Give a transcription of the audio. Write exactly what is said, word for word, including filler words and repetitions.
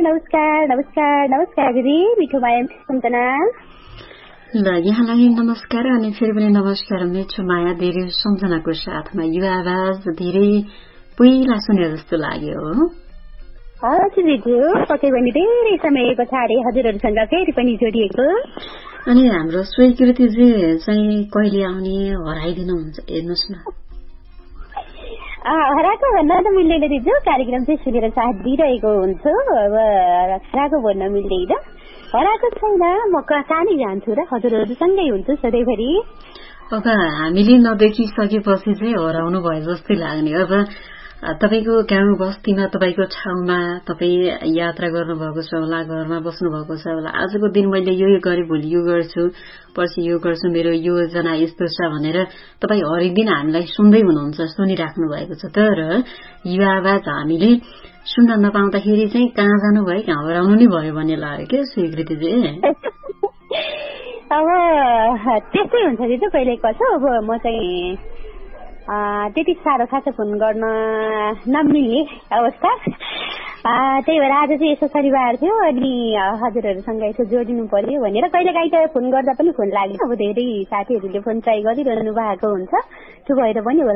नमस्कार नमस्कार नमस्कार दिदी मिठो माया सम्झना ल यहाँलाई नमस्कार अनि फेरि पनि नमस्कार मिठो माया धेरै सम्झनाको साथमा यो आवाज धेरै पहिला सुने जस्तो लाग्यो हो हजुर दिदी पक्कै पनि धेरै समय पछाडि हजुरहरूसँग फेरि पनि जोडिएको अनि हाम्रो स्वीकृतिजी चाहिँ कहिले आउने हराइदिनुहुन्छ हेर्नुहोस् न हराएको भन्न त मिल्दैन दिदी कार्यक्रम चाहिँ सुनेर साथ दिइरहेको हुन्छु अब हराएको भन्न मिल्दैन हराएको छैन म कहाँ नै जान्छु र हजुरहरूसँगै हुन्छु सधैँभरि अब हामीले नदेखिसकेपछि चाहिँ हराउनु भयो जस्तै लाग्ने अब तपाईको गाउँ बस्तीमा तपाईको ठाउँमा तपाईँ यात्रा गर्नुभएको छ होला घरमा बस्नु भएको छ होला आजको दिन मैले यो यो गरे भोलि यो गर्छु पछि यो गर्छु मेरो योजना यस्तो छ भनेर तपाईँ हरेक दिन हामीलाई सुन्दै हुनुहुन्छ सुनिराख्नु भएको छ तर यो आवाज हामीले सुन्न नपाउँदाखेरि चाहिँ कहाँ जानुभयो कहाँ हराउनु नै भयो भन्ने लाग्यो क्या स्वीकृतिजी अब त्यस्तै हुन्छ दिदी कहिले कसो अब म चाहिँ त्यति साह्रो खासो फोन गर्न नमिल्ने अवस्था त्यही भएर आज चाहिँ यसो शनिबार थियो अनि हजुरहरूसँग यसो जोडिनु पर्यो भनेर कहिले काहीँ त फोन गर्दा पनि फोन लाग्यो अब धेरै साथीहरूले फोन ट्राई गरिरहनु भएको हुन्छ त्यो भएर पनि होला